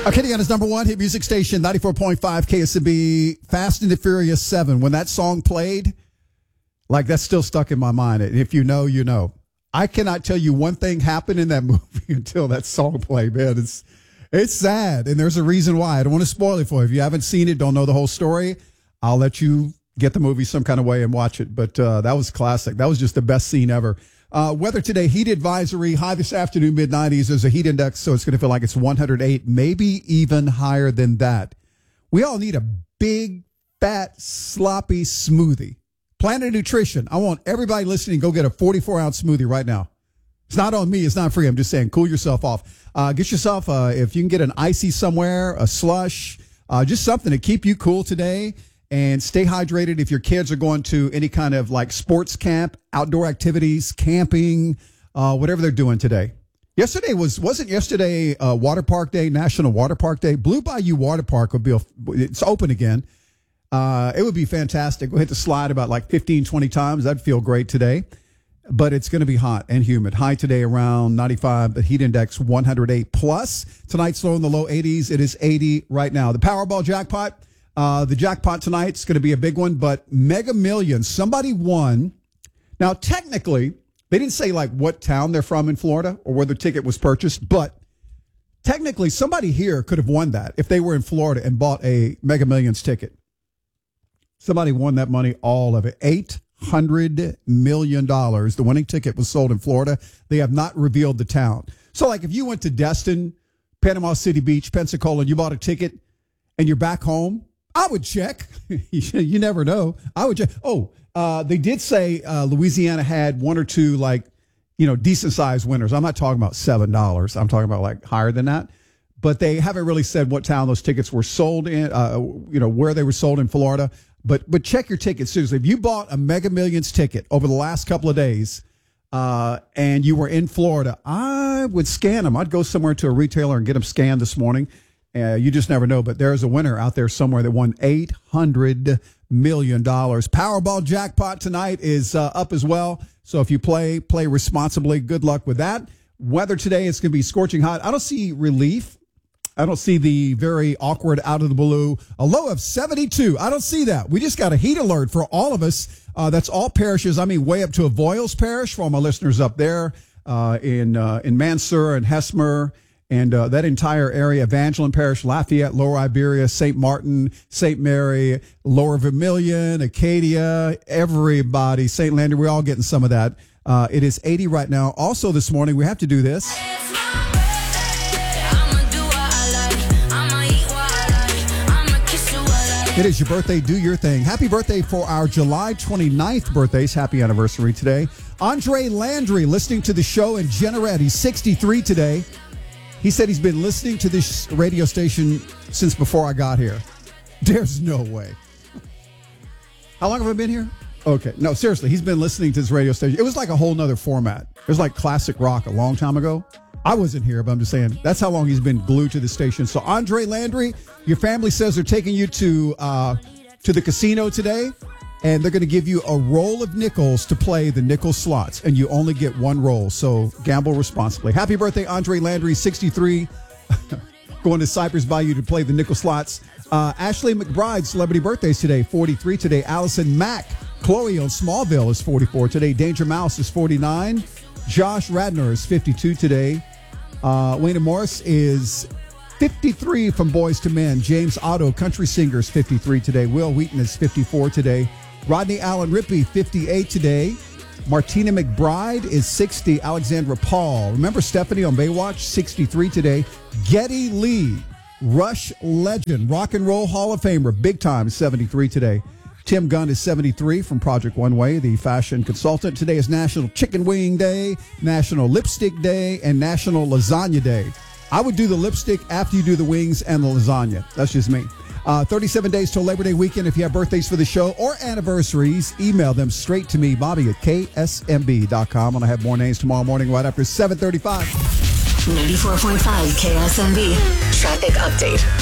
Acadiana's number one hit music station, 94.5 KSB, Fast and the Furious 7. When that song played, like, that's still stuck in my mind. If you know, you know. I cannot tell you one thing happened in that movie until that song played, man. It's sad, and there's a reason why. I don't want to spoil it for you. If you haven't seen it, don't know the whole story, I'll let you get the movie some kind of way and watch it. But that was classic. That was just the best scene ever. Weather today, heat advisory, high this afternoon, mid-90s. There's a heat index, so it's going to feel like it's 108, maybe even higher than that. We all need a big, fat, sloppy smoothie. Planet Nutrition, I want everybody listening to go get a 44-ounce smoothie right now. It's not on me. It's not free. I'm just saying, cool yourself off. Get yourself, if you can get an icy somewhere, a slush, just something to keep you cool today. And stay hydrated if your kids are going to any kind of like sports camp, outdoor activities, camping, whatever they're doing today. Wasn't yesterday Water Park Day, National Water Park Day? Blue Bayou Water Park it's open again. It would be fantastic. We'll hit the slide about like 15, 20 times. That'd feel great today. But it's going to be hot and humid. High today around 95, the heat index 108 plus. Tonight's low in the low 80s. It is 80 right now. The Powerball jackpot. The jackpot tonight's going to be a big one, but Mega Millions, somebody won. Now, technically, they didn't say like what town they're from in Florida or where the ticket was purchased, but technically somebody here could have won that if they were in Florida and bought a Mega Millions ticket. Somebody won that money, all of it, $800 million. The winning ticket was sold in Florida. They have not revealed the town. So like if you went to Destin, Panama City Beach, Pensacola, and you bought a ticket and you're back home, I would check. You never know. I would check. They did say Louisiana had one or two, like, decent sized winners. I'm not talking about $7. I'm talking about like higher than that. But they haven't really said what town those tickets were sold in, where they were sold in Florida. But check your tickets seriously. If you bought a Mega Millions ticket over the last couple of days and you were in Florida, I would scan them. I'd go somewhere to a retailer and get them scanned this morning. You just never know, but there's a winner out there somewhere that won $800 million. Powerball jackpot tonight is up as well. So if you play responsibly. Good luck with that. Weather today is going to be scorching hot. I don't see relief. I don't see the very awkward out of the blue. A low of 72. I don't see that. We just got a heat alert for all of us. That's all parishes. I mean, way up to Avoyelles Parish for all my listeners up there in Mansur and Hesmer. And that entire area, Evangeline Parish, Lafayette, Lower Iberia, St. Martin, St. Mary, Lower Vermilion, Acadia, everybody, St. Landry, we're all getting some of that. It is 80 right now. Also this morning, we have to do this. It is your birthday. Do your thing. Happy birthday for our July 29th birthdays. Happy anniversary today. Andre Landry listening to the show in Jeanerette. He's 63 today. He said he's been listening to this radio station since before I got here. There's no way. How long have I been here? Okay. No, seriously, he's been listening to this radio station. It was like a whole nother format. It was like classic rock a long time ago. I wasn't here, but I'm just saying that's how long he's been glued to the station. So Andre Landry, your family says they're taking you to the casino today, and they're going to give you a roll of nickels to play the nickel slots, and you only get one roll. So gamble responsibly. Happy birthday, Andre Landry, 63, going to Cypress Bayou to play the nickel slots. Ashley McBride, celebrity birthdays today, 43 today. Allison Mack, Chloe on Smallville is 44 today. Danger Mouse is 49. Josh Radnor is 52 today. Wayne Morris is 53 from Boys to Men. James Otto, country singer, is 53 today. Will Wheaton is 54 today. Rodney Allen Rippey, 58 today. Martina McBride is 60. Alexandra Paul. Remember Stephanie on Baywatch? 63 today. Geddy Lee, Rush legend, Rock and Roll Hall of Famer, big time, 73 today. Tim Gunn is 73 from Project One Way, the fashion consultant. Today is National Chicken Wing Day, National Lipstick Day, and National Lasagna Day. I would do the lipstick after you do the wings and the lasagna. That's just me. 37 days till Labor Day weekend. If you have birthdays for the show or anniversaries, email them straight to me, Bobby at ksmb.com. And I have more names tomorrow morning right after 7:35. 94.5 KSMB. Traffic update.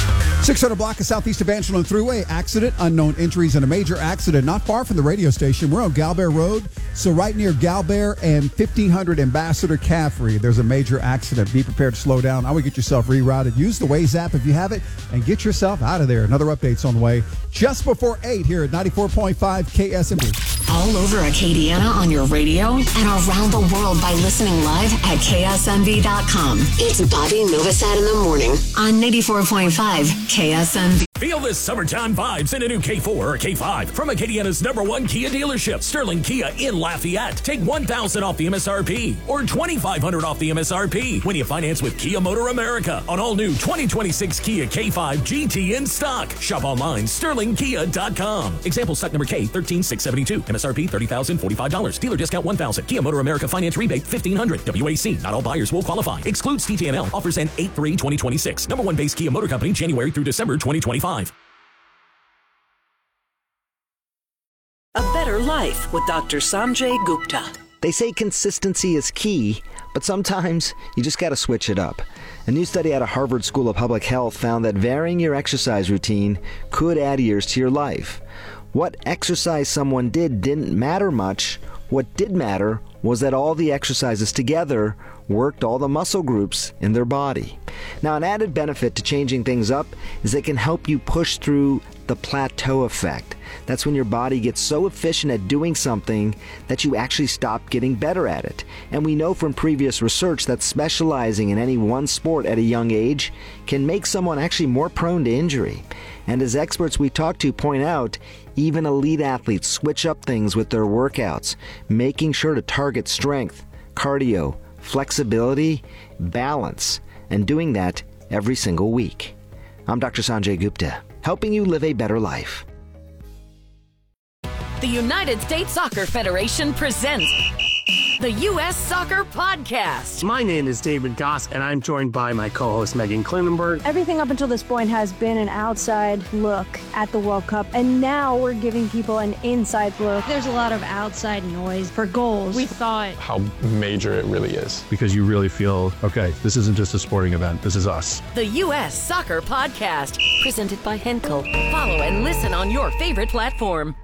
600 block of Southeast Evangeline Thruway. Accident, unknown injuries, and a major accident not far from the radio station. We're on Galbert Road, so right near Galbert and 1500 Ambassador Caffrey. There's a major accident. Be prepared to slow down. I would get yourself rerouted. Use the Waze app if you have it, and get yourself out of there. Another update's on the way just before 8 here at 94.5 KSMB. All over Acadiana on your radio and around the world by listening live at KSMB.com. It's Bobby Novosad in the morning on 94.5 KSMB. Feel the summertime vibes in a new K4 or K5 from Acadiana's #1 Kia dealership, Sterling Kia in Lafayette. Take $1,000 off the MSRP or $2,500 off the MSRP when you finance with Kia Motor America on all new 2026 Kia K5 GT in stock. Shop online, sterlingkia.com. Example stock number K13672. MSRP $30,045. Dealer discount $1,000. Kia Motor America finance rebate $1,500. WAC. Not all buyers will qualify. Excludes TTNL. Offers end 8/3/2026. #1 base Kia Motor Company, January through December 2025. A Better Life with Dr. Sanjay Gupta. They say consistency is key, but sometimes you just got to switch it up. A new study out of Harvard School of Public Health found that varying your exercise routine could add years to your life. What exercise someone did didn't matter much. What did matter was that all the exercises together worked all the muscle groups in their body. Now, an added benefit to changing things up is they can help you push through the plateau effect. That's when your body gets so efficient at doing something that you actually stop getting better at it. And we know from previous research that specializing in any one sport at a young age can make someone actually more prone to injury. And as experts we talk to point out, even elite athletes switch up things with their workouts, making sure to target strength, cardio, flexibility, balance, and doing that every single week. I'm Dr. Sanjay Gupta, helping you live a better life. The United States Soccer Federation presents the U.S. Soccer Podcast. My name is David Goss, and I'm joined by my co-host Megan Klinenberg. Everything up until this point has been an outside look at the World Cup, and now we're giving people an inside look. There's a lot of outside noise for goals. We thought how major it really is. Because you really feel, okay, this isn't just a sporting event, this is us. The U.S. Soccer Podcast, presented by Henkel. Follow and listen on your favorite platform.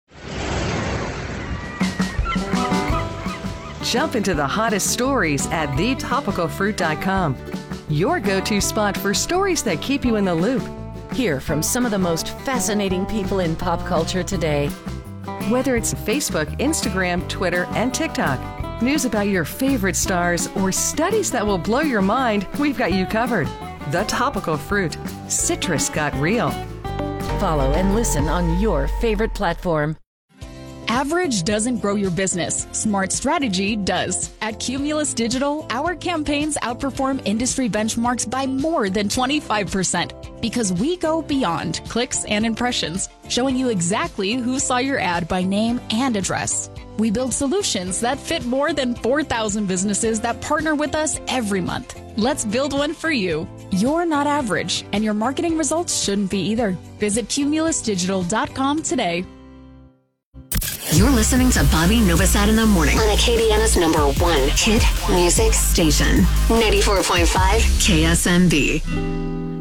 Jump into the hottest stories at thetopicalfruit.com. Your go-to spot for stories that keep you in the loop. Hear from some of the most fascinating people in pop culture today. Whether it's Facebook, Instagram, Twitter, and TikTok, news about your favorite stars, or studies that will blow your mind, we've got you covered. The Topical Fruit. Citrus got real. Follow and listen on your favorite platform. Average doesn't grow your business. Smart strategy does. At Cumulus Digital, our campaigns outperform industry benchmarks by more than 25% because we go beyond clicks and impressions, showing you exactly who saw your ad by name and address. We build solutions that fit more than 4,000 businesses that partner with us every month. Let's build one for you. You're not average, and your marketing results shouldn't be either. Visit cumulusdigital.com today. You're listening to Bobby Novosad in the morning on Acadiana's #1 hit music station, 94.5 KSMB.